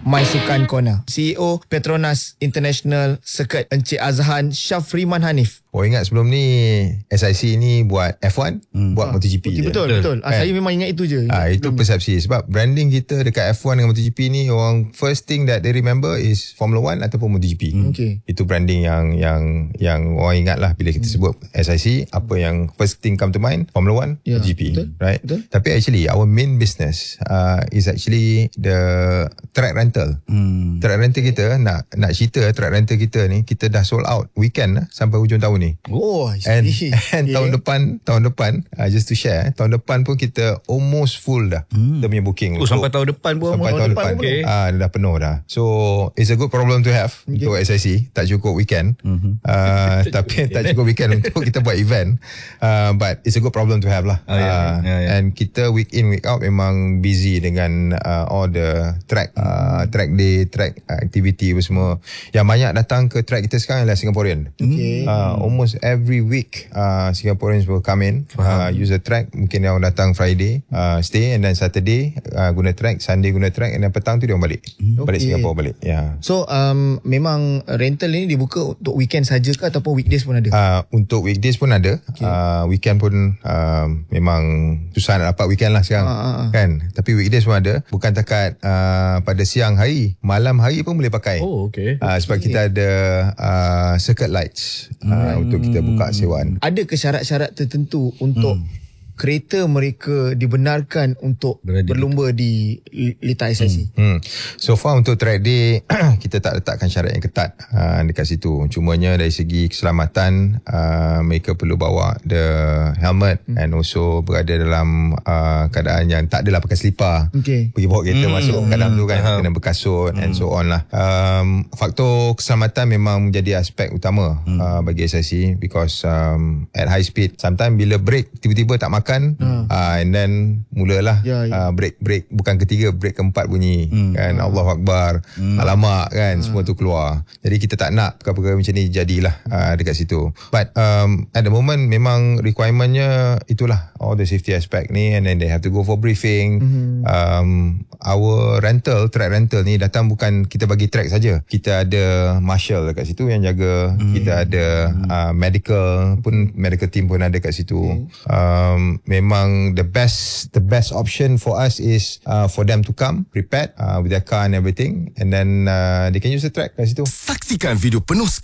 My Sukan Corner. CEO Petronas International Circuit Encik Azhan Syafriman Hanif. Oh, ingat sebelum ni SIC ni buat F1, buat MotoGP je. Betul. Saya memang ingat itu je. Itu persepsi. Sebab branding kita dekat F1 dengan MotoGP ni, orang first thing that they remember is Formula 1 ataupun MotoGP. Itu branding yang orang ingat lah bila kita sebut SIC. Apa yang first thing come to mind? Formula 1, MotoGP. Right? Betul. Tapi actually our main business is actually the track rental. Track rental kita, nak cerita track rental kita ni, kita dah sold out weekend sampai hujung tahun ni. And tahun depan just to share, tahun depan pun kita almost full dah. Kita punya booking. Sampai tahun depan pun. Sampai tahun depan. Dah penuh dah. So it's a good problem to have untuk SIC. Tak cukup weekend. Tapi tak cukup weekend untuk kita buat event. But it's a good problem to have lah. And kita week in week out memang busy dengan all the track day, track activity semua. Yang banyak datang ke track kita sekarang adalah Singaporean. Almost every week Singaporeans will come in, use the track. Mungkin dia orang datang Friday, stay, and then Saturday guna track, Sunday guna track, and then petang tu dia orang balik Singapore balik. So memang rental ni dibuka untuk weekend saja ke ataupun weekdays pun ada? Untuk weekdays pun ada. Weekend pun memang susah nak dapat weekend lah sekarang kan. Tapi weekdays pun ada. Bukan takat pada siang hari, malam hari pun boleh pakai. Sebab kita ada circuit lights untuk kita buka sewaan. Ada ke syarat-syarat tertentu untuk kereta mereka dibenarkan untuk berlumba di litar SIC? So far untuk track day kita tak letakkan syarat yang ketat dekat situ. Cumanya dari segi keselamatan, mereka perlu bawa the helmet and also berada dalam keadaan yang tak adalah pakai selipar. Pergi bawa kereta masuk kat dalam tu kan, kena berkasut and so on lah. Faktor keselamatan memang menjadi aspek utama bagi SIC, because at high speed sometimes bila break tiba-tiba tak makan, and then mulalah break bukan ketiga, break keempat bunyi kan, Allahu Akbar, alamak kan, semua tu keluar. Jadi kita tak nak perkara-perkara macam ni jadilah dekat situ. But at the moment memang requirementnya itulah, all the safety aspect ni, and then they have to go for briefing. Our track rental ni datang bukan kita bagi track saja. Kita ada marshal dekat situ yang jaga. Kita ada medical team pun ada kat situ. Memang the best option for us is for them to come prepared with their car and everything, and then they can use the track kat situ. Saksikan video penuh